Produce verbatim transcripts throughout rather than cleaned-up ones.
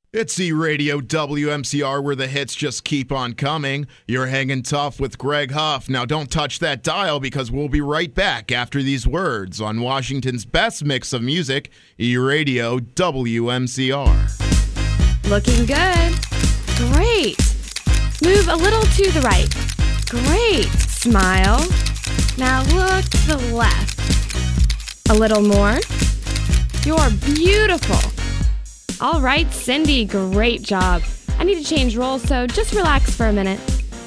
It's E-Radio W M C R where the hits just keep on coming. You're hanging tough with Greg Huff. Now don't touch that dial because we'll be right back after these words on Washington's best mix of music, E-Radio W M C R. Looking good. Great. Move a little to the right. Great. Smile. Now look to the left. A little more. You're beautiful. All right, Cindy, great job. I need to change roles, so just relax for a minute.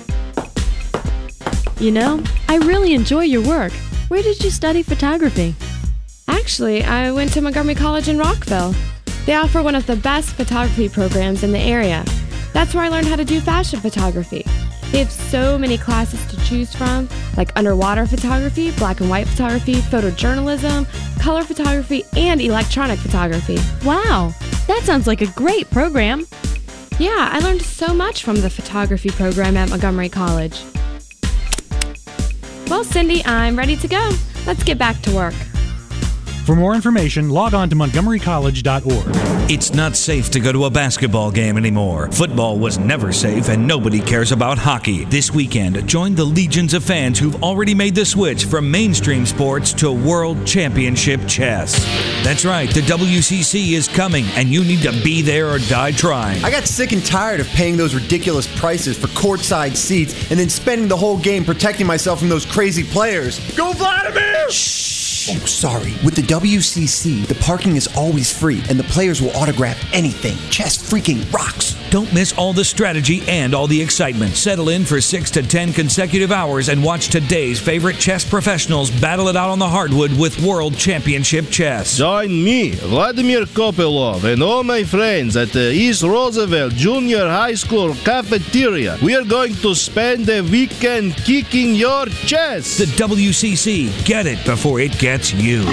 You know, I really enjoy your work. Where did you study photography? Actually, I went to Montgomery College in Rockville. They offer one of the best photography programs in the area. That's where I learned how to do fashion photography. They have so many classes to choose from, like underwater photography, black and white photography, photojournalism, color photography, and electronic photography. Wow, that sounds like a great program. Yeah, I learned so much from the photography program at Montgomery College. Well, Cindy, I'm ready to go. Let's get back to work. For more information, log on to montgomery college dot org. It's not safe to go to a basketball game anymore. Football was never safe, and nobody cares about hockey. This weekend, join the legions of fans who've already made the switch from mainstream sports to World Championship Chess. That's right, the W C C is coming, and you need to be there or die trying. I got sick and tired of paying those ridiculous prices for courtside seats and then spending the whole game protecting myself from those crazy players. Go Vladimir! Shh! Oh, sorry. With the W C C, the parking is always free, and the players will autograph anything. Chess freaking rocks. Don't miss all the strategy and all the excitement. Settle in for six to ten consecutive hours and watch today's favorite chess professionals battle it out on the hardwood with World Championship Chess. Join me, Vladimir Kopylov, and all my friends at the East Roosevelt Junior High School cafeteria. We are going to spend the weekend kicking your chess. The W C C. Get it before it gets you.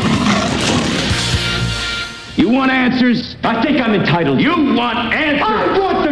You want answers? I think I'm entitled. You want answers? I want the